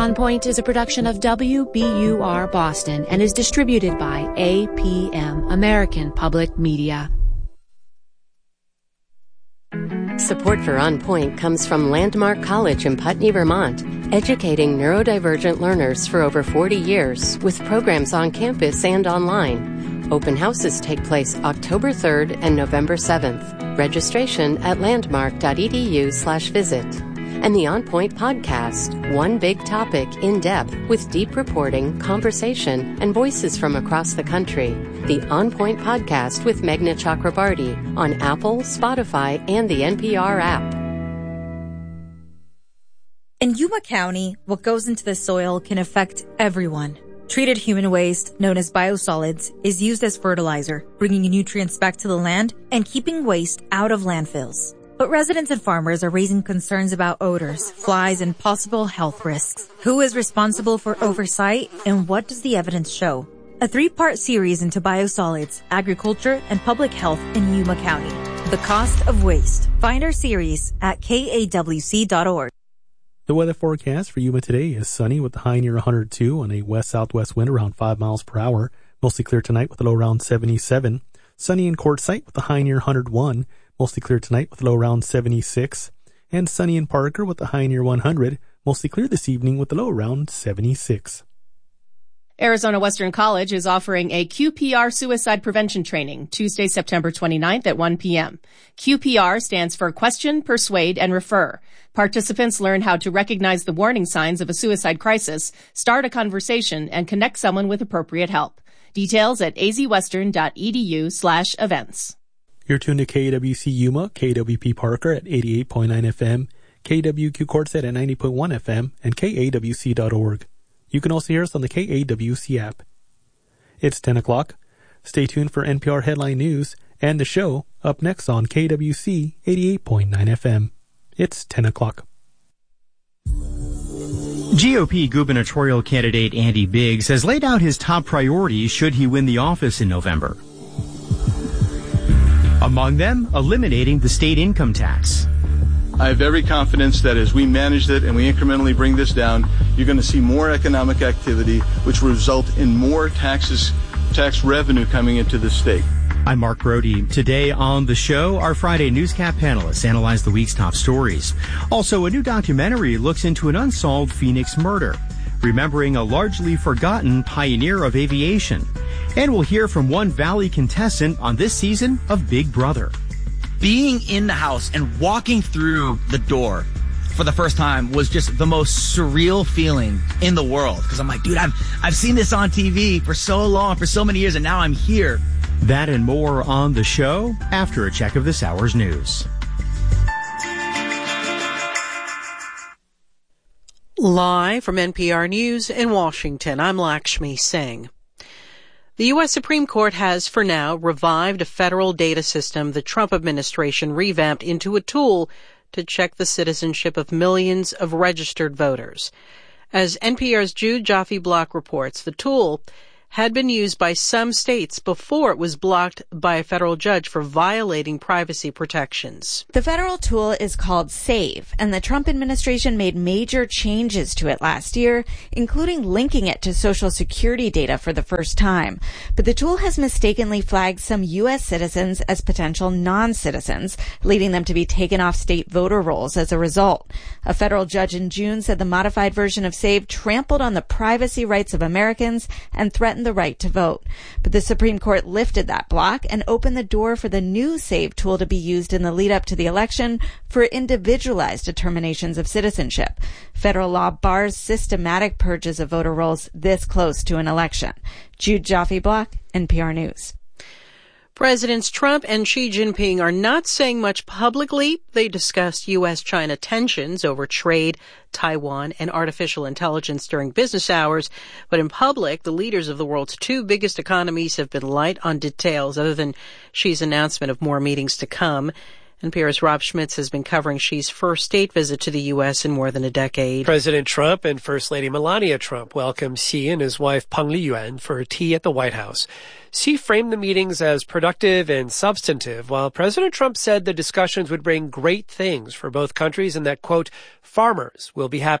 On Point is a production of WBUR Boston and is distributed by APM, American Public Media. Support for On Point comes from Landmark College in Putney, Vermont, educating neurodivergent learners for over 40 years with programs on campus and online. Open houses take place October 3rd and November 7th. Registration at landmark.edu/visit. And the On Point podcast, one big topic in depth with deep reporting, conversation, and voices from across the country. The On Point podcast with Meghna Chakrabarty on Apple, Spotify, and the NPR app. In Yuma County, what goes into the soil can affect everyone. Treated human waste, known as biosolids, is used as fertilizer, bringing nutrients back to the land and keeping waste out of landfills. But residents and farmers are raising concerns about odors, flies, and possible health risks. Who is responsible for oversight, and what does the evidence show? A 3-part series into biosolids, agriculture, and public health in Yuma County. The Cost of Waste. Find our series at kawc.org. The weather forecast for Yuma today is sunny with the high near 102 and a west-southwest wind around 5 miles per hour. Mostly clear tonight with a low around 77. Sunny in Quartzsite with the high near 101. Mostly clear tonight with a low around 76. And sunny in Parker with a high near 100. Mostly clear this evening with a low around 76. Arizona Western College is offering a QPR suicide prevention training Tuesday, September 29th at 1 p.m. QPR stands for Question, Persuade, and Refer. Participants learn how to recognize the warning signs of a suicide crisis, start a conversation, and connect someone with appropriate help. Details at azwestern.edu/events. You're tuned to KWC Yuma, KWP Parker at 88.9 FM, KWQ Quartzsite at 90.1 FM, and KAWC.org. You can also hear us on the KAWC app. It's 10 o'clock. Stay tuned for NPR Headline News and the show up next on KWC 88.9 FM. It's 10 o'clock. GOP gubernatorial candidate Andy Biggs has laid out his top priorities should he win the office in November. Among them, eliminating the state income tax. I have every confidence that as we manage it and we incrementally bring this down, you're going to see more economic activity, which will result in more tax revenue coming into the state. I'm Mark Brody. Today on the show, our Friday Newscap panelists analyze the week's top stories. Also, a new documentary looks into an unsolved Phoenix murder, remembering a largely forgotten pioneer of aviation. And we'll hear from one Valley contestant on this season of Big Brother. Being in the house and walking through the door for the first time was just the most surreal feeling in the world. Because I'm like, dude, I've seen this on TV for so long, for so many years, and now I'm here. That and more on the show after a check of this hour's news. Live from NPR News in Washington, I'm Lakshmi Singh. The U.S. Supreme Court has, for now, revived a federal data system the Trump administration revamped into a tool to check the citizenship of millions of registered voters. As NPR's Jude Jaffe-Block reports, the tool had been used by some states before it was blocked by a federal judge for violating privacy protections. The federal tool is called SAVE, and the Trump administration made major changes to it last year, including linking it to Social Security data for the first time. But the tool has mistakenly flagged some U.S. citizens as potential non-citizens, leading them to be taken off state voter rolls as a result. A federal judge in June said the modified version of SAVE trampled on the privacy rights of Americans and threatened the right to vote. But the Supreme Court lifted that block and opened the door for the new SAVE tool to be used in the lead up to the election for individualized determinations of citizenship. Federal law bars systematic purges of voter rolls this close to an election. Jude Jaffe-Block, NPR News. Presidents Trump and Xi Jinping are not saying much publicly. They discussed U.S.-China tensions over trade, Taiwan, and artificial intelligence during business hours. But in public, the leaders of the world's two biggest economies have been light on details other than Xi's announcement of more meetings to come. NPR's Rob Schmitz has been covering Xi's first state visit to the U.S. in more than a decade. President Trump and First Lady Melania Trump welcomed Xi and his wife Peng Liyuan for tea at the White House. Xi framed the meetings as productive and substantive, while President Trump said the discussions would bring great things for both countries and that, quote, farmers will be happy.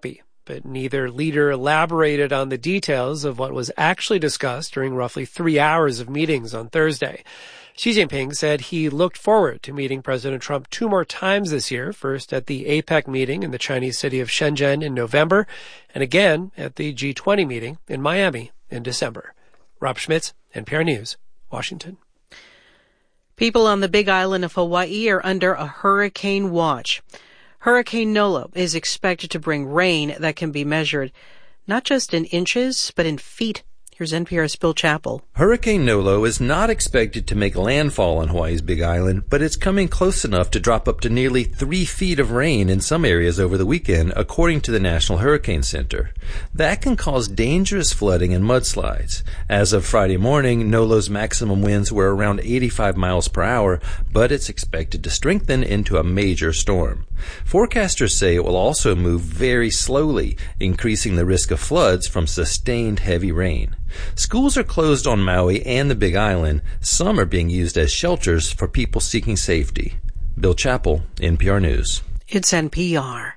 but neither leader elaborated on the details of what was actually discussed during roughly 3 hours of meetings on Thursday. Xi Jinping said he looked forward to meeting President Trump 2 more times this year, first at the APEC meeting in the Chinese city of Shenzhen in November, and again at the G20 meeting in Miami in December. Rob Schmitz, NPR News, Washington. People on the Big Island of Hawaii are under a hurricane watch. Hurricane Nolo is expected to bring rain that can be measured not just in inches, but in feet. Here's NPR's Bill Chappell. Hurricane Nolo is not expected to make landfall on Hawaii's Big Island, but it's coming close enough to drop up to nearly 3 feet of rain in some areas over the weekend, according to the National Hurricane Center. That can cause dangerous flooding and mudslides. As of Friday morning, Nolo's maximum winds were around 85 miles per hour, but it's expected to strengthen into a major storm. Forecasters say it will also move very slowly, increasing the risk of floods from sustained heavy rain. Schools are closed on Maui and the Big Island. Some are being used as shelters for people seeking safety. Bill Chappell, NPR News. It's NPR.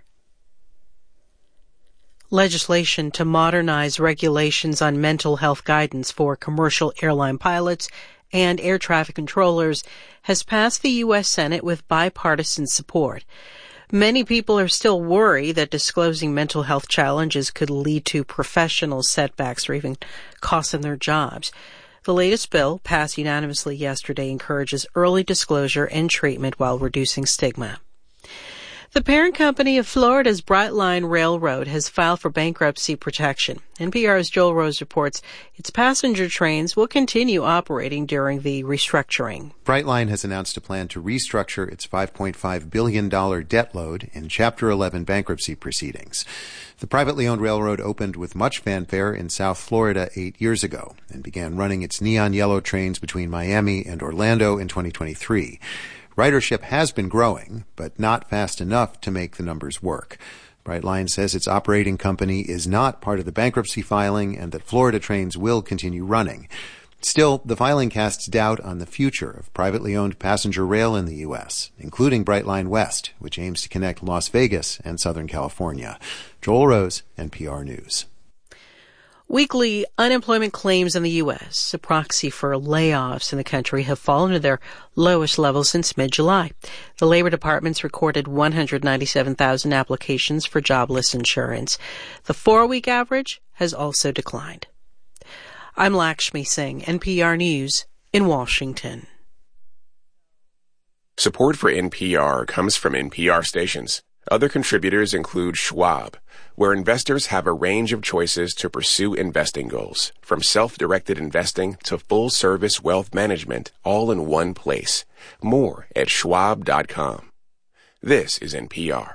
Legislation to modernize regulations on mental health guidance for commercial airline pilots and air traffic controllers has passed the U.S. Senate with bipartisan support. Many people are still worried that disclosing mental health challenges could lead to professional setbacks or even cost them their jobs. The latest bill, passed unanimously yesterday, encourages early disclosure and treatment while reducing stigma. The parent company of Florida's Brightline Railroad has filed for bankruptcy protection. NPR's Joel Rose reports its passenger trains will continue operating during the restructuring. Brightline has announced a plan to restructure its $5.5 billion debt load in Chapter 11 bankruptcy proceedings. The privately owned railroad opened with much fanfare in South Florida 8 years ago and began running its neon yellow trains between Miami and Orlando in 2023. Ridership has been growing, but not fast enough to make the numbers work. Brightline says its operating company is not part of the bankruptcy filing and that Florida trains will continue running. Still, the filing casts doubt on the future of privately owned passenger rail in the U.S., including Brightline West, which aims to connect Las Vegas and Southern California. Joel Rose, NPR News. Weekly unemployment claims in the U.S., a proxy for layoffs in the country, have fallen to their lowest level since mid-July. The Labor Department's recorded 197,000 applications for jobless insurance. The 4-week average has also declined. I'm Lakshmi Singh, NPR News in Washington. Support for NPR comes from NPR stations. Other contributors include Schwab, where investors have a range of choices to pursue investing goals, from self-directed investing to full-service wealth management, all in one place. More at schwab.com. This is NPR.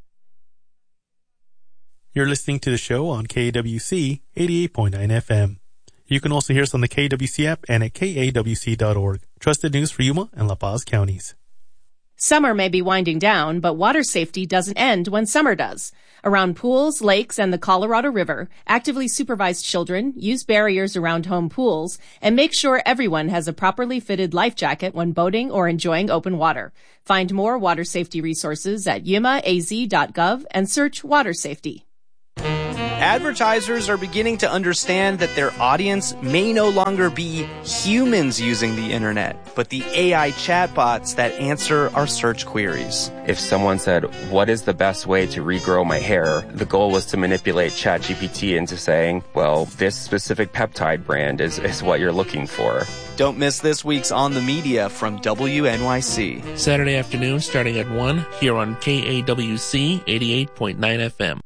You're listening to the show on KWC 88.9 FM. You can also hear us on the KWC app and at kawc.org. Trusted news for Yuma and La Paz counties. Summer may be winding down, but water safety doesn't end when summer does. Around pools, lakes, and the Colorado River, actively supervised children use barriers around home pools and make sure everyone has a properly fitted life jacket when boating or enjoying open water. Find more water safety resources at yumaaz.gov and search water safety. Advertisers are beginning to understand that their audience may no longer be humans using the internet, but the AI chatbots that answer our search queries. If someone said, what is the best way to regrow my hair? The goal was to manipulate ChatGPT into saying, well, this specific peptide brand is what you're looking for. Don't miss this week's On the Media from WNYC. Saturday afternoon starting at 1 here on KAWC 88.9 FM.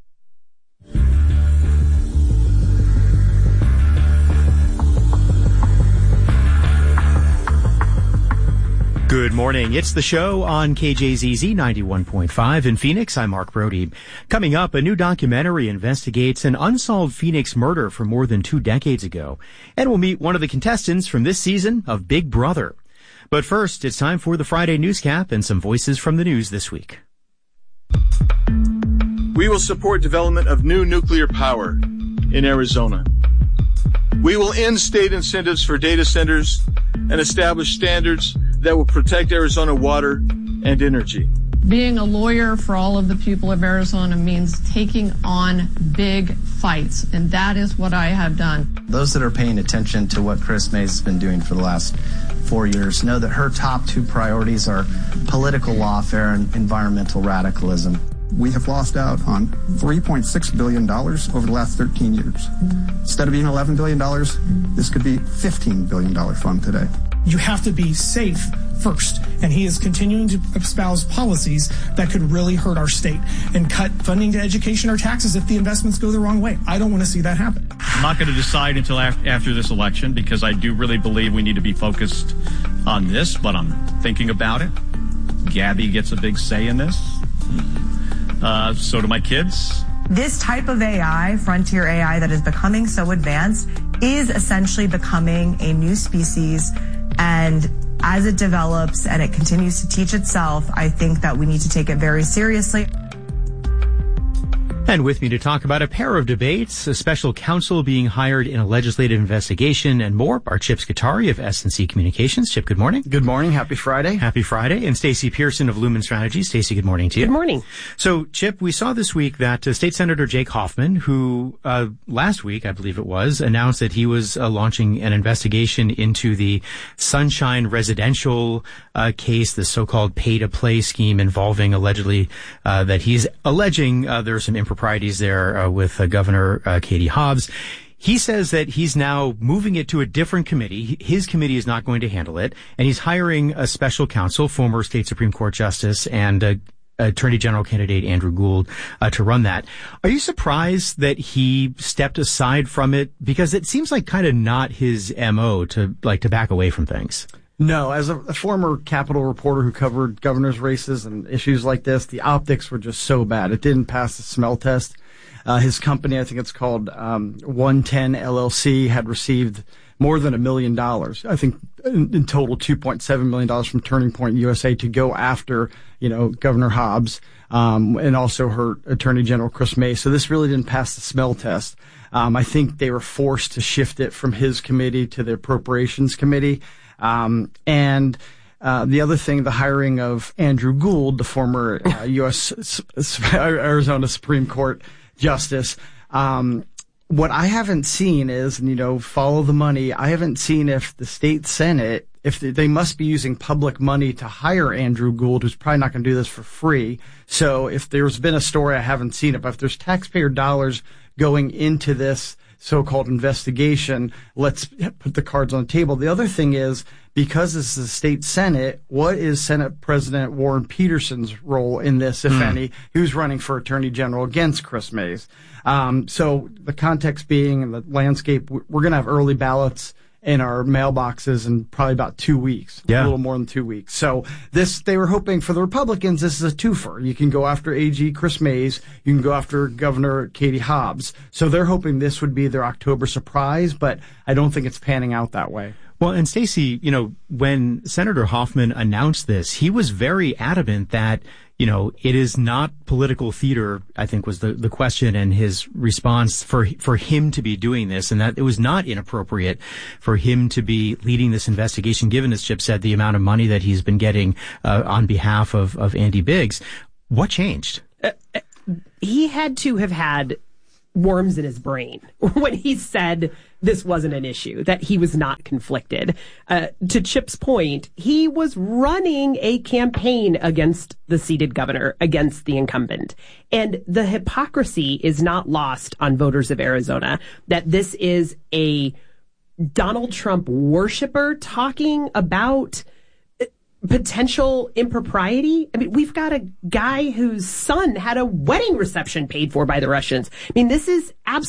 Good morning. It's the show on KJZZ 91.5 in Phoenix. I'm Mark Brody. Coming up, a new documentary investigates an unsolved Phoenix murder from more than 2 decades ago. And we'll meet one of the contestants from this season of Big Brother. But first, it's time for the Friday Newscap and some voices from the news this week. We will support development of new nuclear power in Arizona. We will end state incentives for data centers and establish standards that will protect Arizona water and energy. Being a lawyer for all of the people of Arizona means taking on big fights, and that is what I have done. Those that are paying attention to what Kris Mayes has been doing for the last 4 years know that her top two priorities are political lawfare and environmental radicalism. We have lost out on $3.6 billion over the last 13 years. Instead of being $11 billion, this could be $15 billion fund today. You have to be safe first, and he is continuing to espouse policies that could really hurt our state and cut funding to education or taxes if the investments go the wrong way. I don't want to see that happen. I'm not going to decide until after this election because I do really believe we need to be focused on this, but I'm thinking about it. Gabby gets a big say in this. So do my kids. This type of AI, frontier AI that is becoming so advanced, is essentially becoming a new species. And as it develops and it continues to teach itself, I think that we need to take it very seriously. And with me to talk about a pair of debates, a special counsel being hired in a legislative investigation, and more are Chip Scutari of S&C Communications. Chip, good morning. Good morning. Happy Friday. Happy Friday. And Stacey Pearson of Lumen Strategy. Stacey, good morning to you. Good morning. So, Chip, we saw this week that State Senator Jake Hoffman, who last week, I believe it was, announced that he was launching an investigation into the Sunshine Residential case, the so-called pay-to-play scheme involving allegedly that he's alleging there are some improprieties there with Governor Katie Hobbs. He says that he's now moving it to a different committee. His committee is not going to handle it, and he's hiring a special counsel, former State Supreme Court Justice and Attorney General candidate Andrew Gould, to run that. Are you surprised that he stepped aside from it? Because it seems like kind of not his MO to back away from things. No, as a former Capitol reporter who covered governor's races and issues like this, the optics were just so bad. It didn't pass the smell test. His company, I think it's called 110 LLC, had received more than $1 million. I think in total $2.7 million from Turning Point USA to go after, Governor Hobbs, and also her Attorney General Kris Mayes. So this really didn't pass the smell test. I think they were forced to shift it from his committee to the Appropriations Committee. And the other thing, the hiring of Andrew Gould, the former Arizona Supreme Court Justice. What I haven't seen is, follow the money. I haven't seen if the state Senate, if they must be using public money to hire Andrew Gould, who's probably not going to do this for free. So if there's been a story, I haven't seen it, but if there's taxpayer dollars going into this so-called investigation, let's put the cards on the table. The other thing is, because this is the state Senate, what is Senate President Warren Peterson's role in this, if any? Who's running for Attorney General against Kris Mayes? So the context being, and the landscape, we're going to have early ballots in our mailboxes in probably about 2 weeks, a little more than 2 weeks. So they were hoping for the Republicans, this is a twofer. You can go after AG Kris Mayes, you can go after Governor Katie Hobbs. So they're hoping this would be their October surprise, but I don't think it's panning out that way. Well, and Stacey, when Senator Hoffman announced this, he was very adamant that, it is not political theater, I think was the question, and his response for him to be doing this, and that it was not inappropriate for him to be leading this investigation, given, as Chip said, the amount of money that he's been getting on behalf of Andy Biggs. What changed? He had to have had worms in his brain when he said this wasn't an issue, that he was not conflicted. To Chip's point, he was running a campaign against the seated governor, against the incumbent. And the hypocrisy is not lost on voters of Arizona, that this is a Donald Trump worshiper talking about potential impropriety. I mean, we've got a guy whose son had a wedding reception paid for by the Russians. I mean, this is absolutely